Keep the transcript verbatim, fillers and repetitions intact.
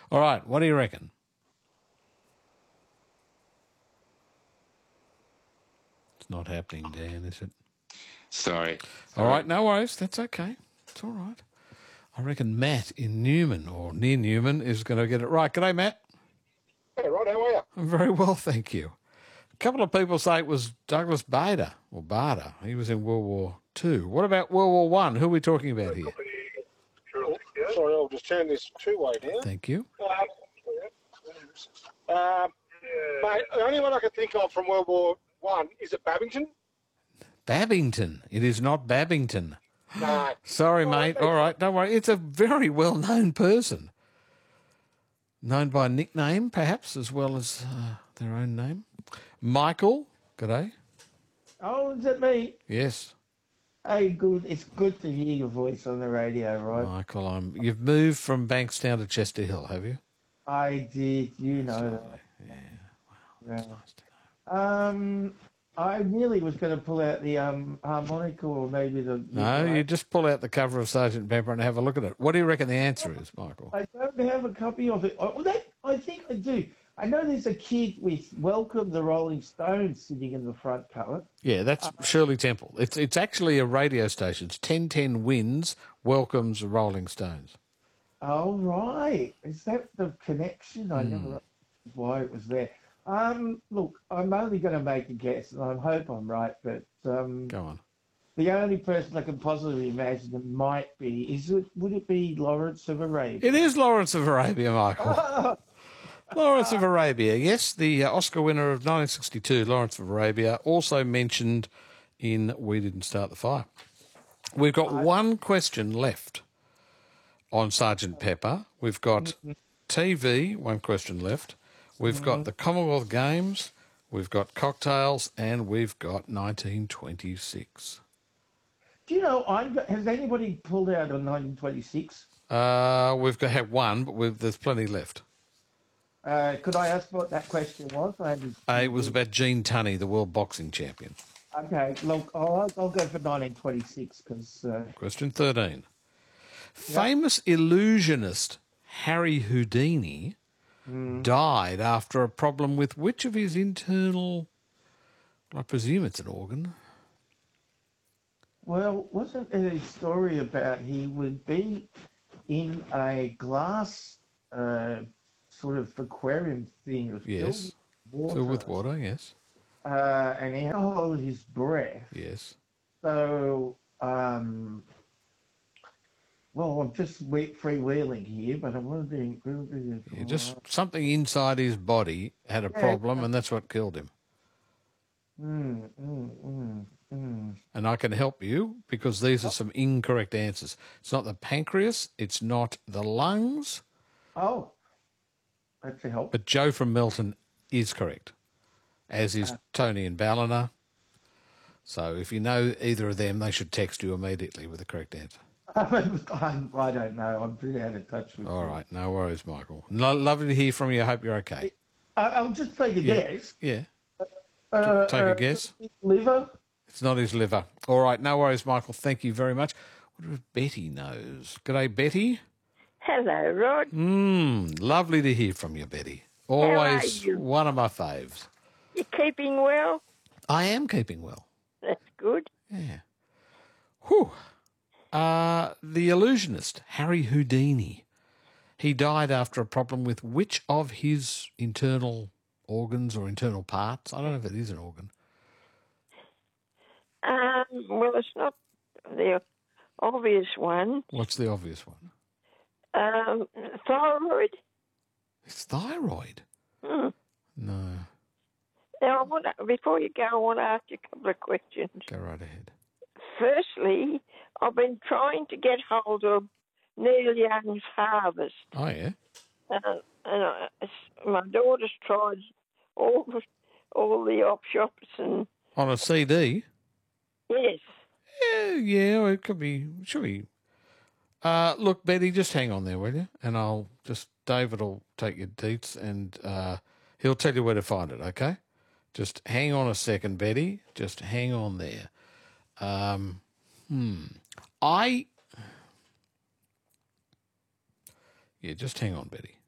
All right, what do you reckon? It's not happening, Dan, is it? Sorry. All right, no worries. That's okay. It's all right. I reckon Matt in Newman, or near Newman, is going to get it right. G'day, Matt. Hey, Rod, how are you? I'm very well, thank you. A couple of people say it was Douglas Bader, or Bader. He was in World War Two. What about World War One? Who are we talking about here? Oh, sorry, I'll just turn this two-way down. Thank you. Um, um, mate, the only one I can think of from World War One is it Babington? Babington. It is not Babington. No. Sorry, mate. All right, don't worry. It's a very well-known person. Known by nickname, perhaps, as well as uh, their own name. Michael, g'day. Oh, is it me? Yes. Hey, good. It's good to hear your voice on the radio, right? Michael, I'm, you've moved from Bankstown to Chester Hill, have you? I did. You know that. Yeah. Wow. Yeah. That's nice to know. Um, I really was going to pull out the um harmonica or maybe the... No, the you just pull out the cover of Sergeant Pepper and have a look at it. What do you reckon the answer is, Michael? I don't have a copy of it. Oh, that, I think I do. I know there's a kid with Welcome the Rolling Stones sitting in the front cover. Yeah, that's Shirley Temple. It's it's actually a radio station. It's ten ten Wins welcomes Rolling Stones. Oh, right. Is that the connection? I Mm. never realised why it was there. Um, look, I'm only going to make a guess, and I hope I'm right, but um, Go on. the only person I can possibly imagine it might be, is it, would it be Lawrence of Arabia? It is Lawrence of Arabia, Michael. Lawrence of Arabia, yes, the uh, Oscar winner of nineteen sixty-two, Lawrence of Arabia, also mentioned in We Didn't Start the Fire. We've got one question left on Sergeant Pepper. We've got T V, one question left. We've got the Commonwealth Games, we've got cocktails, and we've got nineteen twenty-six. Do you know, I'm, has anybody pulled out on nineteen twenty-six? Uh, we've got had one, but we've, there's plenty left. Uh, could I ask what that question was? I had Uh, it was about Gene Tunney, the world boxing champion. Okay, look, I'll, I'll go for nineteen twenty-six because... Uh, Question thirteen. Famous illusionist Harry Houdini died after a problem with which of his internal... I presume it's an organ. well, wasn't there a story about he would be in a glass uh, sort of aquarium thing filled Yes. with water, Filled with water, yes. Uh, and he had to hold his breath. Yes. So, um, well, I'm just we- freewheeling here, but I'm wondering... Yeah, just something inside his body had a problem, and that's what killed him. Mm, mm, mm, mm. And I can help you because these are some incorrect answers. It's not the pancreas, it's not the lungs, Oh, that's a help. but Joe from Melton is correct, as is Tony and Ballina. So if you know either of them, they should text you immediately with the correct answer. I'm, I don't know. I'm pretty out of touch with All you. right, no worries, Michael. Lo- lovely to hear from you. I hope you're okay. I, I'll just take a Yeah. guess. Yeah, Uh, take a uh, guess. Liver? It's not his liver. All right, no worries, Michael. Thank you very much. What if Betty knows? G'day, Betty. Hello, Rod. Mm, lovely to hear from you, Betty. are Always you? one of my faves. You keeping well? I am keeping well. That's good. Yeah. Whew. Uh, the illusionist, Harry Houdini. He died after a problem with which of his internal organs or internal parts? I don't know if it is an organ. Um, well, it's not the obvious one. What's the obvious one? Um, thyroid. It's thyroid. Hmm. No. Now, I want to, before you go, I want to ask you a couple of questions. Go right ahead. Firstly, I've been trying to get hold of Neil Young's Harvest. Oh, yeah? Uh, and I, it's- my daughter's tried all the, all the op shops and On a C D? yes. Yeah, yeah, it could be, should be. Uh, look, Betty, just hang on there, will you? And I'll just, David will take your deets and uh, he'll tell you where to find it, okay? Just hang on a second, Betty. Just hang on there. Um, hmm. I, yeah, just hang on, Betty.